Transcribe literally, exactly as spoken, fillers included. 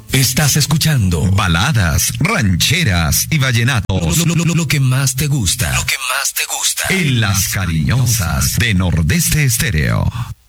Estás escuchando baladas, rancheras y vallenatos. Lo, lo, lo, lo que más te gusta. Lo que más te gusta. En las cariñosas de Nordeste Estéreo.